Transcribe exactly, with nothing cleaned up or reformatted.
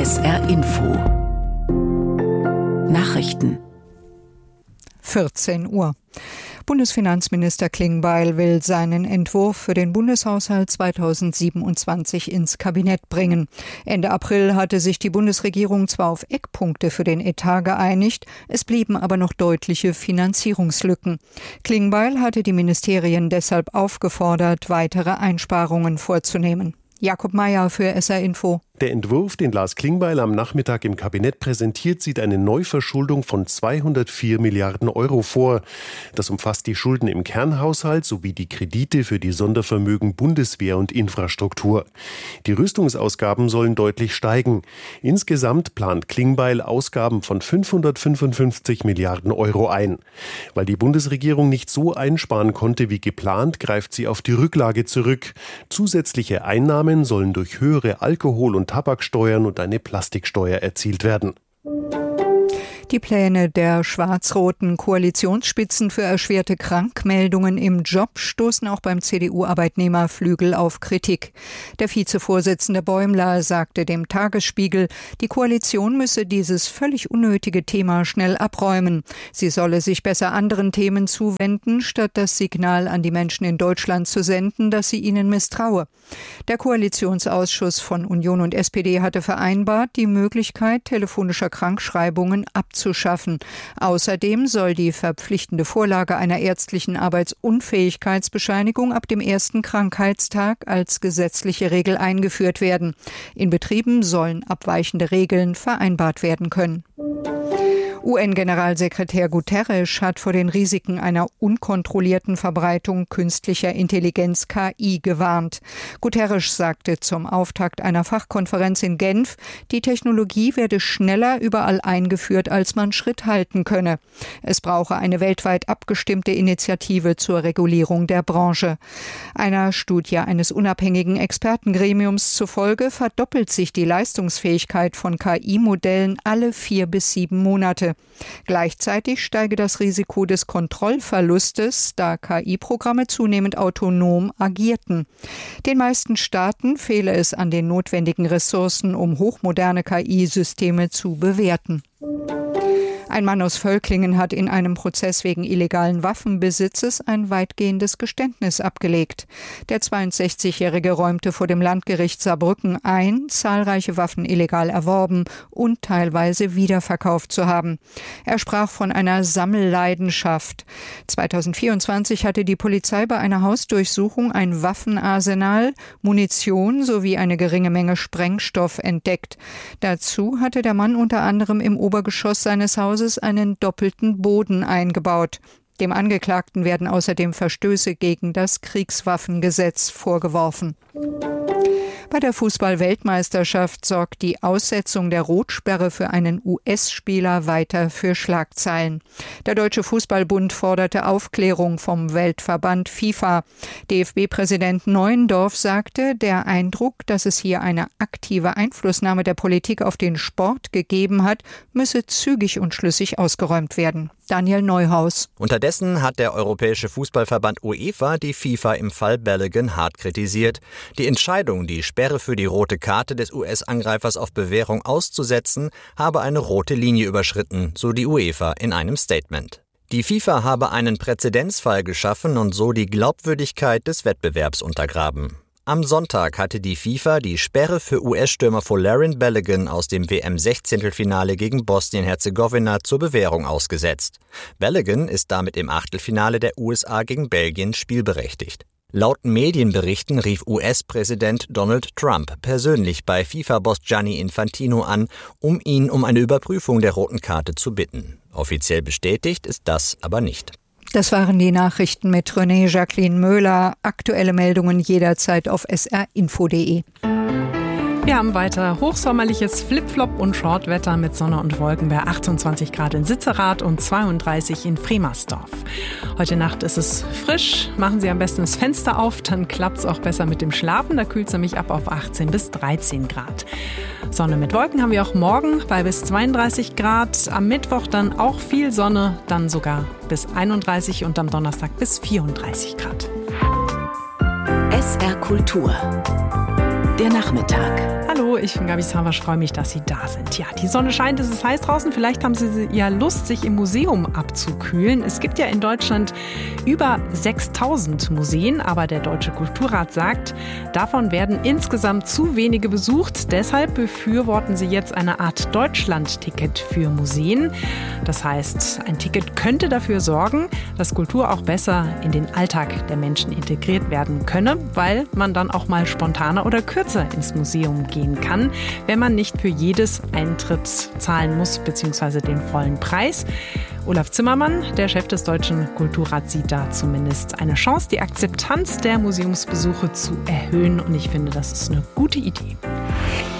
S R Info Nachrichten vierzehn Uhr. Bundesfinanzminister Klingbeil will seinen Entwurf für den Bundeshaushalt zweitausendsiebenundzwanzig ins Kabinett bringen. Ende April hatte sich die Bundesregierung zwar auf Eckpunkte für den Etat geeinigt, es blieben aber noch deutliche Finanzierungslücken. Klingbeil hatte die Ministerien deshalb aufgefordert, weitere Einsparungen vorzunehmen. Jakob Mayer für S R Info. Der Entwurf, den Lars Klingbeil am Nachmittag im Kabinett präsentiert, sieht eine Neuverschuldung von zweihundertvier Milliarden Euro vor. Das umfasst die Schulden im Kernhaushalt sowie die Kredite für die Sondervermögen Bundeswehr und Infrastruktur. Die Rüstungsausgaben sollen deutlich steigen. Insgesamt plant Klingbeil Ausgaben von fünfhundertfünfundfünfzig Milliarden Euro ein. Weil die Bundesregierung nicht so einsparen konnte wie geplant, greift sie auf die Rücklage zurück. Zusätzliche Einnahmen sollen durch höhere Alkohol- und Tabaksteuern und eine Plastiksteuer erzielt werden. Die Pläne der schwarz-roten Koalitionsspitzen für erschwerte Krankmeldungen im Job stoßen auch beim C D U-Arbeitnehmerflügel auf Kritik. Der Vizevorsitzende Bäumler sagte dem Tagesspiegel, die Koalition müsse dieses völlig unnötige Thema schnell abräumen. Sie solle sich besser anderen Themen zuwenden, statt das Signal an die Menschen in Deutschland zu senden, dass sie ihnen misstraue. Der Koalitionsausschuss von Union und S P D hatte vereinbart, die Möglichkeit telefonischer Krankschreibungen abzuschließen. zu schaffen. Außerdem soll die verpflichtende Vorlage einer ärztlichen Arbeitsunfähigkeitsbescheinigung ab dem ersten Krankheitstag als gesetzliche Regel eingeführt werden. In Betrieben sollen abweichende Regeln vereinbart werden können. U N-Generalsekretär Guterres hat vor den Risiken einer unkontrollierten Verbreitung künstlicher Intelligenz K I gewarnt. Guterres sagte zum Auftakt einer Fachkonferenz in Genf, die Technologie werde schneller überall eingeführt, als man Schritt halten könne. Es brauche eine weltweit abgestimmte Initiative zur Regulierung der Branche. Einer Studie eines unabhängigen Expertengremiums zufolge verdoppelt sich die Leistungsfähigkeit von K I-Modellen alle vier bis sieben Monate. Gleichzeitig steige das Risiko des Kontrollverlustes, da K I-Programme zunehmend autonom agierten. Den meisten Staaten fehle es an den notwendigen Ressourcen, um hochmoderne K I-Systeme zu bewerten. Ein Mann aus Völklingen hat in einem Prozess wegen illegalen Waffenbesitzes ein weitgehendes Geständnis abgelegt. Der zweiundsechzigjährige räumte vor dem Landgericht Saarbrücken ein, zahlreiche Waffen illegal erworben und teilweise wiederverkauft zu haben. Er sprach von einer Sammelleidenschaft. zweitausendvierundzwanzig hatte die Polizei bei einer Hausdurchsuchung ein Waffenarsenal, Munition sowie eine geringe Menge Sprengstoff entdeckt. Dazu hatte der Mann unter anderem im Obergeschoss seines Hauses einen doppelten Boden eingebaut. Dem Angeklagten werden außerdem Verstöße gegen das Kriegswaffengesetz vorgeworfen. Bei der Fußball-Weltmeisterschaft sorgt die Aussetzung der Rotsperre für einen U S-Spieler weiter für Schlagzeilen. Der Deutsche Fußballbund forderte Aufklärung vom Weltverband FIFA. D F B-Präsident Neuendorf sagte, der Eindruck, dass es hier eine aktive Einflussnahme der Politik auf den Sport gegeben hat, müsse zügig und schlüssig ausgeräumt werden. Daniel Neuhaus. Unterdessen hat der Europäische Fußballverband UEFA die FIFA im Fall Balogun hart kritisiert. Die Entscheidung, die Sperre für die rote Karte des U S-Angreifers auf Bewährung auszusetzen, habe eine rote Linie überschritten, so die UEFA in einem Statement. Die FIFA habe einen Präzedenzfall geschaffen und so die Glaubwürdigkeit des Wettbewerbs untergraben. Am Sonntag hatte die FIFA die Sperre für U S-Stürmer Folarin Balogun aus dem W M-Sechzehntelfinale gegen Bosnien-Herzegowina zur Bewährung ausgesetzt. Balogun ist damit im Achtelfinale der U S A gegen Belgien spielberechtigt. Laut Medienberichten rief U S-Präsident Donald Trump persönlich bei FIFA-Boss Gianni Infantino an, um ihn um eine Überprüfung der roten Karte zu bitten. Offiziell bestätigt ist das aber nicht. Das waren die Nachrichten mit René Jacqueline Möhler. Aktuelle Meldungen jederzeit auf s r info punkt d e. Wir haben weiter hochsommerliches Flipflop- und Shortwetter mit Sonne und Wolken bei achtundzwanzig Grad in Sitzerath und zweiunddreißig in Fremersdorf. Heute Nacht ist es frisch. Machen Sie am besten das Fenster auf, dann klappt es auch besser mit dem Schlafen. Da kühlt es nämlich ab auf achtzehn bis dreizehn Grad. Sonne mit Wolken haben wir auch morgen bei bis zweiunddreißig Grad. Am Mittwoch dann auch viel Sonne, dann sogar bis einunddreißig und am Donnerstag bis vierunddreißig Grad. S R Kultur. Der Nachmittag. Hallo, ich bin Gabi Savasch, freue mich, dass Sie da sind. Ja, die Sonne scheint, es ist heiß draußen. Vielleicht haben Sie ja Lust, sich im Museum abzukühlen. Es gibt ja in Deutschland über sechstausend Museen, aber der Deutsche Kulturrat sagt, davon werden insgesamt zu wenige besucht. Deshalb befürworten sie jetzt eine Art Deutschland-Ticket für Museen. Das heißt, ein Ticket könnte dafür sorgen, dass Kultur auch besser in den Alltag der Menschen integriert werden könne, weil man dann auch mal spontaner oder kürzer ins Museum gehen kann, wenn man nicht für jedes Eintritt zahlen muss, beziehungsweise den vollen Preis. Olaf Zimmermann, der Chef des Deutschen Kulturrats, sieht da zumindest eine Chance, die Akzeptanz der Museumsbesuche zu erhöhen. Und ich finde, das ist eine gute Idee.